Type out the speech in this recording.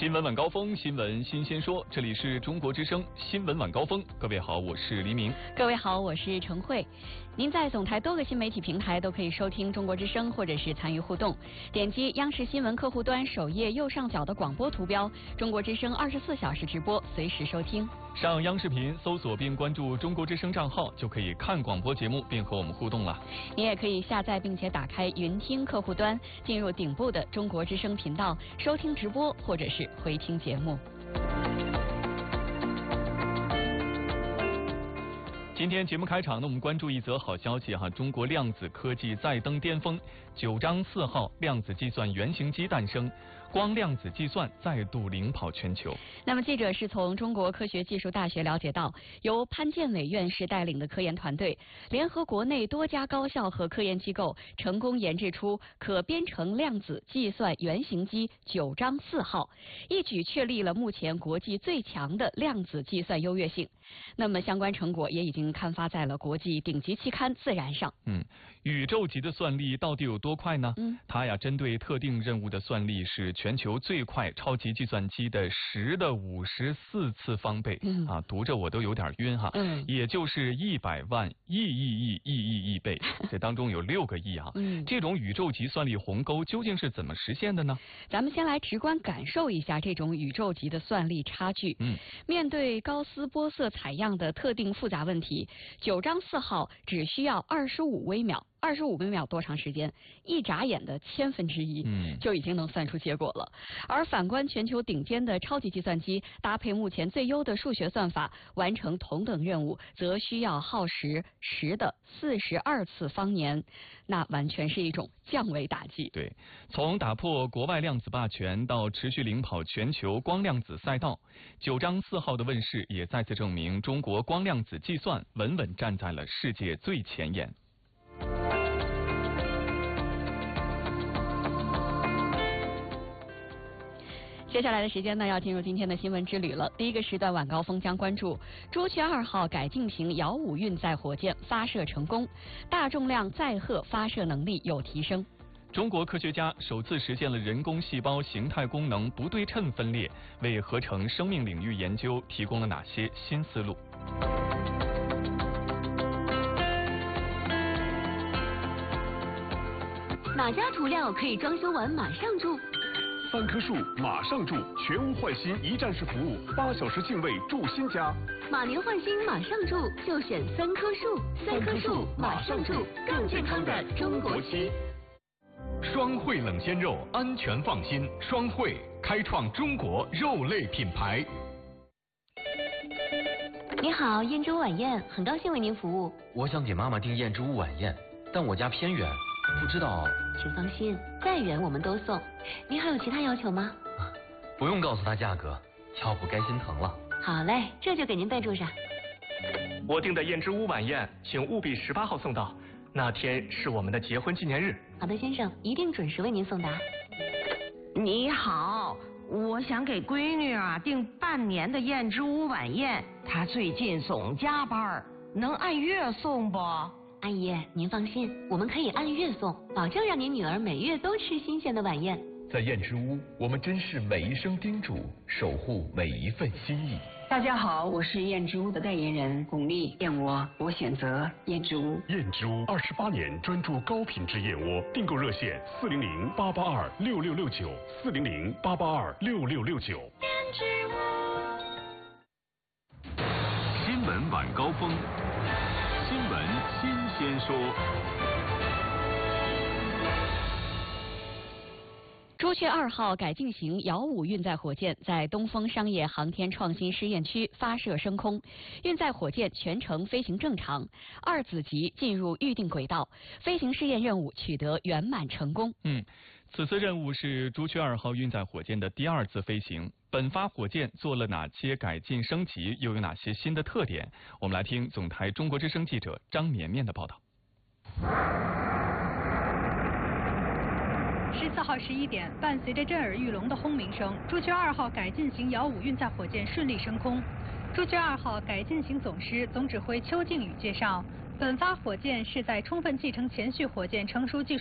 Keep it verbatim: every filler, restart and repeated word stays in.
新闻晚高峰，新闻新鲜说，这里是中国之声新闻晚高峰。各位好，我是黎明。 各位好，我是陈慧。您在总台多个新媒体平台都可以收听中国之声，或者是参与互动。点击央视新闻客户端首页右上角的广播图标，中国之声二十四小时直播，随时收听。 上央视频搜索并关注中国之声账号，就可以看广播节目并和我们互动了。 您也可以下载并且打开云听客户端，进入顶部的中国之声频道，收听直播或者是回听节目。 今天节目开场呢，我们关注一则好消息哈，中国量子科技再登巅峰，九章四号量子计算原型机诞生，光量子计算再度领跑全球。 那么记者是从中国科学技术大学了解到，由潘建伟院士带领的科研团队，联合国内多家高校和科研机构，成功研制出可编程量子计算原型机九章四号，一举确立了目前国际最强的量子计算优越性。那么相关成果也已经刊发在了国际顶级期刊《自然》上。 嗯，宇宙级的算力到底有多快呢？嗯，它呀针对特定任务的算力是全球最快超级计算机的十的五十四次方倍。嗯啊，读着我都有点晕哈。嗯，也就是一百万亿亿亿亿亿亿倍，这当中有六个亿啊。嗯，这种宇宙级算力鸿沟究竟是怎么实现的呢？ 咱们先来直观感受一下这种宇宙级的算力差距。嗯，面对高斯玻色采样的特定复杂问题，九章四号只需要二十五微秒。二十五微秒多长时间？一眨眼的千分之一，嗯，就已经能算出结果了。而反观全球顶尖的超级计算机，搭配目前最优的数学算法，完成同等任务，则需要耗时十的四十二次方年，那完全是一种降维打击。 对，从打破国外量子霸权到持续领跑全球光量子赛道，九章四号的问世也再次证明中国光量子计算稳稳站在了世界最前沿。 接下来的时间呢，要进入今天的新闻之旅了。第一个时段晚高峰将关注朱雀二号改进型遥五运载火箭发射成功，大重量载荷发射能力有提升。 中国科学家首次实现了人工细胞形态功能不对称分裂，为合成生命领域研究提供了哪些新思路？ 哪家涂料可以装修完马上住？ 三棵树马上住，全屋换新一站式服务，八小时净位住新家。 马年换新马上住，就选三棵树。三棵树马上住，更健康的中国漆。 双汇冷鲜肉，安全放心。双汇开创中国肉类品牌。 你好，燕之屋晚宴，很高兴为您服务。 我想给妈妈订燕之屋晚宴，但我家偏远，不知道。 请放心，再远我们都送。您还有其他要求吗？ 不用告诉他价格，要不该心疼了。 好嘞，这就给您备注上。 我订的燕之屋晚宴，请务必十八号送到，那天是我们的结婚纪念日。 好的，先生，一定准时为您送达。 你好，我想给闺女啊订半年的燕之屋晚宴，她最近总加班，能按月送不？ 阿姨，您放心，我们可以按月送，保证让您女儿每月都吃新鲜的晚宴。 在燕之屋，我们珍视每一声叮嘱，守护每一份心意。 大家好，我是燕之屋的代言人巩俐，燕窝我选择燕之屋。 燕之屋二十八年专注高品质燕窝，订购热线四零零八八二六六六九四零零八八二六六六九。 燕之屋。 新闻晚高峰，新闻新鲜说。 朱雀二号改进型遥五运载火箭在东风商业航天创新试验区发射升空，运载火箭全程飞行正常，二子级进入预定轨道，飞行试验任务取得圆满成功。 嗯，此次任务是朱雀二号运载火箭的第二次飞行。本发火箭做了哪些改进升级，又有哪些新的特点？我们来听总台中国之声记者张绵绵的报道。 十四号十一点，伴随着震耳欲聋的轰鸣声，朱雀二号改进型遥五运载火箭顺利升空。朱雀二号改进型总师总指挥邱靖宇介绍，本发火箭是在充分继承前续火箭成熟技术